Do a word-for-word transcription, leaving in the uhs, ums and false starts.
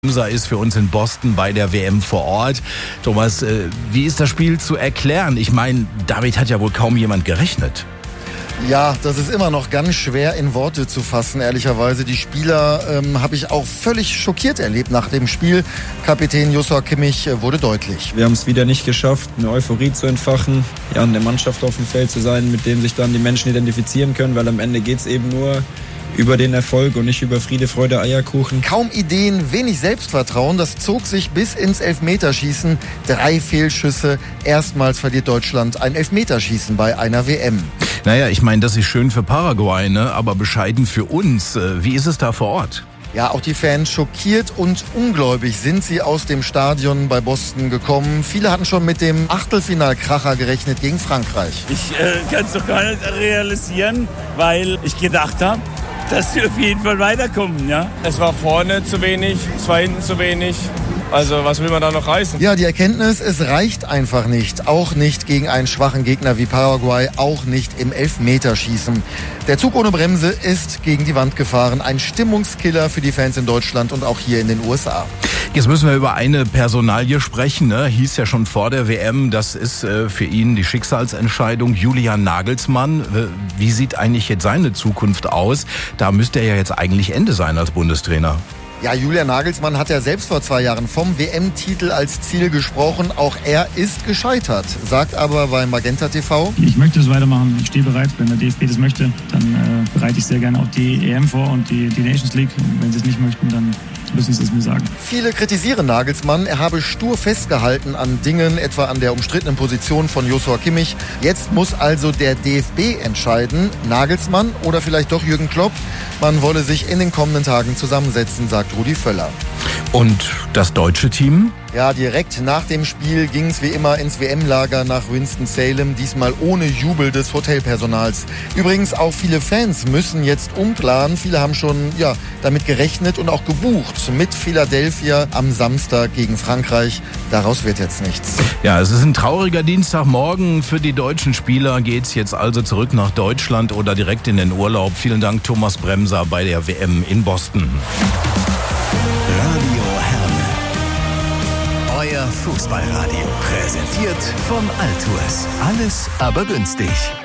Bremser ist für uns in Boston bei der W M vor Ort. Thomas, äh, wie ist das Spiel zu erklären? Ich meine, damit hat ja wohl kaum jemand gerechnet. Ja, das ist immer noch ganz schwer in Worte zu fassen, ehrlicherweise. Die Spieler ähm, habe ich auch völlig schockiert erlebt nach dem Spiel. Kapitän Joshua Kimmich äh, wurde deutlich. Wir haben es wieder nicht geschafft, eine Euphorie zu entfachen, ja, und der Mannschaft auf dem Feld zu sein, mit dem sich dann die Menschen identifizieren können, weil am Ende geht es eben nur über den Erfolg und nicht über Friede, Freude, Eierkuchen. Kaum Ideen, wenig Selbstvertrauen, das zog sich bis ins Elfmeterschießen. Drei Fehlschüsse. Erstmals verliert Deutschland ein Elfmeterschießen bei einer W M. Naja, ich meine, das ist schön für Paraguay, ne? Aber bescheiden für uns. Wie ist es da vor Ort? Ja, auch die Fans schockiert und ungläubig sind sie aus dem Stadion bei Boston gekommen. Viele hatten schon mit dem Achtelfinalkracher gerechnet gegen Frankreich. Ich äh, kann es doch gar nicht realisieren, weil ich gedacht habe, dass sie auf jeden Fall weiterkommen, ja. Es war vorne zu wenig, es war hinten zu wenig. Also was will man da noch reißen? Ja, die Erkenntnis, es reicht einfach nicht. Auch nicht gegen einen schwachen Gegner wie Paraguay, auch nicht im Elfmeterschießen. Der Zug ohne Bremse ist gegen die Wand gefahren. Ein Stimmungskiller für die Fans in Deutschland und auch hier in den U S A. Jetzt müssen wir über eine Personalie sprechen. Ne? Hieß ja schon vor der W M, das ist äh, für ihn die Schicksalsentscheidung. Julian Nagelsmann, äh, wie sieht eigentlich jetzt seine Zukunft aus? Da müsste er ja jetzt eigentlich Ende sein als Bundestrainer. Ja, Julian Nagelsmann hat ja selbst vor zwei Jahren vom W M-Titel als Ziel gesprochen. Auch er ist gescheitert, sagt aber bei Magenta T V: Ich möchte es weitermachen, ich stehe bereit. Wenn der D F B das möchte, dann äh, bereite ich sehr gerne auch die E M vor und die, die Nations League. Und wenn sie es nicht möchten, dann müssen sie es mir sagen. Viele kritisieren Nagelsmann, er habe stur festgehalten an Dingen, etwa an der umstrittenen Position von Joshua Kimmich. Jetzt muss also der D F B entscheiden, Nagelsmann oder vielleicht doch Jürgen Klopp. Man wolle sich in den kommenden Tagen zusammensetzen, sagt Rudi Völler. Und das deutsche Team? Ja, direkt nach dem Spiel ging es wie immer ins W M-Lager nach Winston-Salem, diesmal ohne Jubel des Hotelpersonals. Übrigens auch viele Fans müssen jetzt umplanen. Viele haben schon ja, damit gerechnet und auch gebucht mit Philadelphia am Samstag gegen Frankreich. Daraus wird jetzt nichts. Ja, es ist ein trauriger Dienstagmorgen. Für die deutschen Spieler geht's jetzt also zurück nach Deutschland oder direkt in den Urlaub. Vielen Dank, Thomas Bremser bei der W M in Boston. Radio Herne. Euer Fußballradio. Präsentiert von Altours. Alles aber günstig.